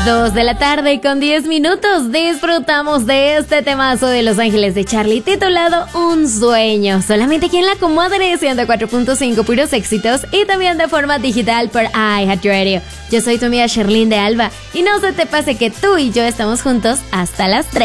2 de la tarde con 10 minutos. Disfrutamos de este temazo de Los Ángeles de Charlie titulado Un Sueño. Solamente aquí en La Comadre 104.5, puros éxitos, y también de forma digital por iHeartRadio. Yo soy tu amiga Sherlyn de Alba y no se te pase que tú y yo estamos juntos hasta las 3.